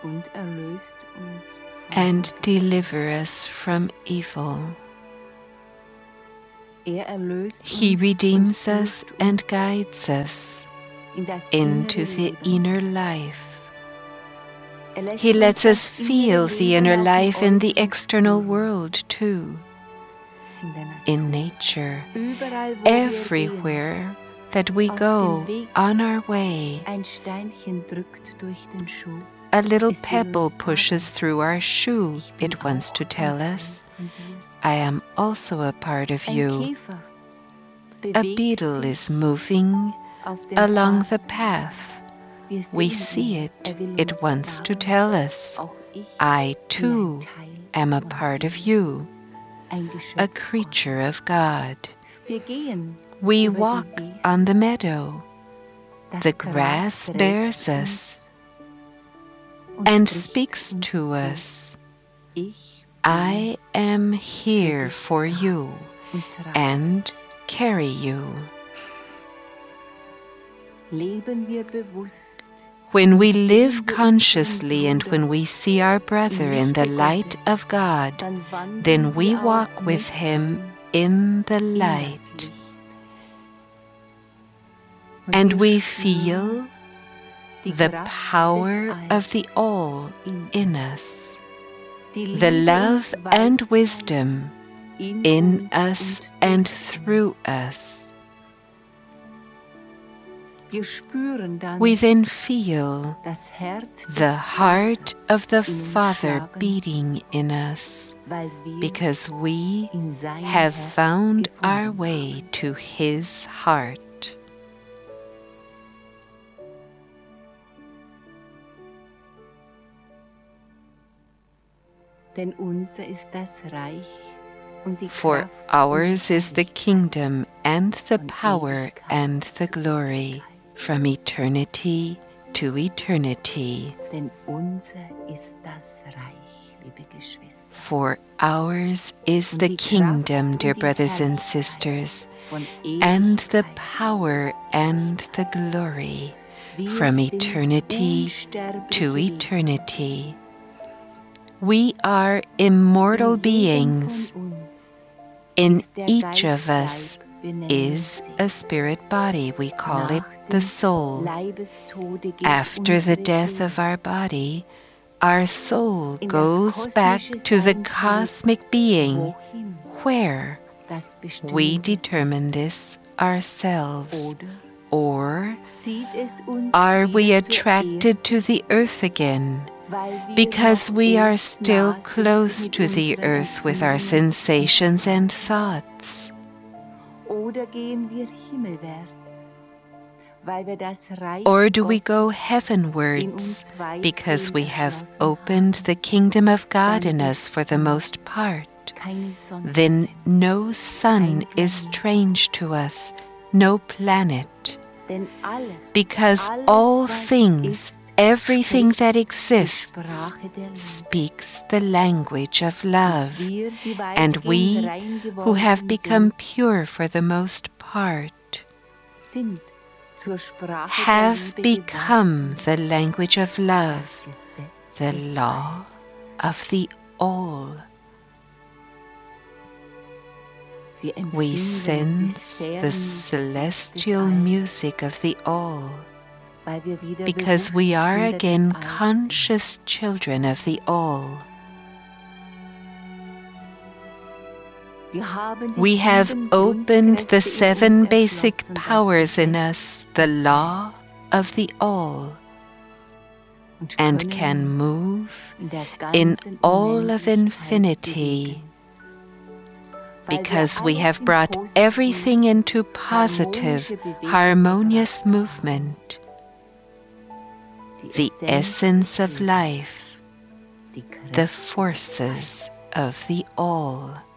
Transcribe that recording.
and deliver us from evil. He redeems us and guides us into the inner life. He lets us feel the inner life in the external world too, in nature, everywhere that we go on our way. A little pebble pushes through our shoe. It wants to tell us, I am also a part of you. A beetle is moving along the path. We see it. It wants to tell us, I too am a part of you, a creature of God. We walk on the meadow. The grass bears us and speaks to us. I am here for you and carry you. When we live consciously and when we see our brother in the light of God, then we walk with him in the light. And we feel the power of the all in us, the love and wisdom in us and through us. We then feel the heart of the Father beating in us, because we have found our way to His heart. For ours is the kingdom and the power and the glory, from eternity to eternity. For ours is the kingdom, dear brothers and sisters, and the power and the glory, from eternity to eternity. We are immortal beings. In each of us is a spirit body. We call it the soul. After the death of our body, our soul goes back to the cosmic being. Where? We determine this ourselves. Or are we attracted to the earth again? Because we are still close to the earth with our sensations and thoughts. Or do we go heavenwards because we have opened the kingdom of God in us for the most part? Then no sun is strange to us, no planet, because all things, everything that exists, speaks the language of love, and we, who have become pure for the most part, have become the language of love, the law of the all. We sense the celestial music of the all, because we are again conscious children of the all. We have opened the 7 basic powers in us, the law of the all, and can move in all of infinity, because we have brought everything into positive, harmonious movement. The essence of life, the forces of the all.